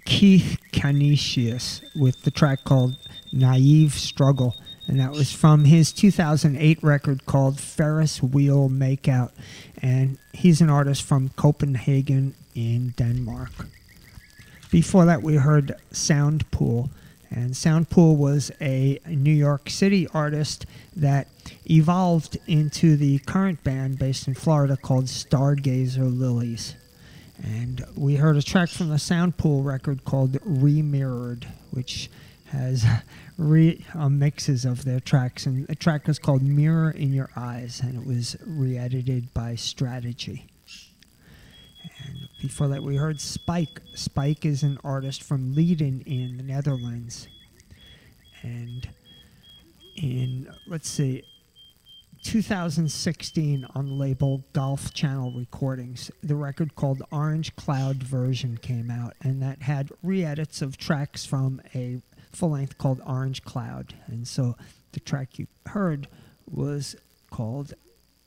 Keith Canisius with the track called Naive Struggle, and that was from his 2008 record called Ferris Wheel Makeout, and he's an artist from Copenhagen in Denmark. Before that we heard Soundpool, and Soundpool was a New York City artist that evolved into the current band based in Florida called Stargazer Lilies. And we heard a track from the Soundpool record called Remirrored, which has mixes of their tracks. And the track was called Mirror in Your Eyes, and it was re-edited by Strategy. And before that, we heard Spike. Spike is an artist from Leiden in the Netherlands. And in, 2016 on the label Golf Channel Recordings, the record called Orange Cloud Version came out, and that had re-edits of tracks from a full-length called Orange Cloud. And so the track you heard was called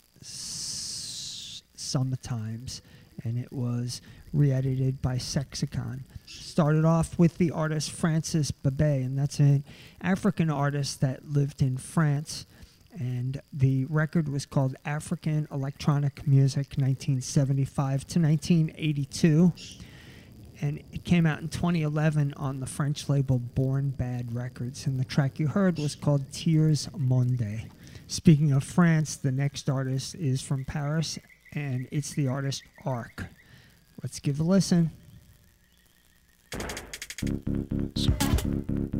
Summertimes, and it was re-edited by Sexicon. Started off with the artist Francis Babé, and that's an African artist that lived in France. And the record was called African Electronic Music 1975 to 1982. And it came out in 2011 on the French label Born Bad Records. And the track you heard was called Tiers Monde. Speaking of France, the next artist is from Paris, and it's the artist Arc. Let's give a listen.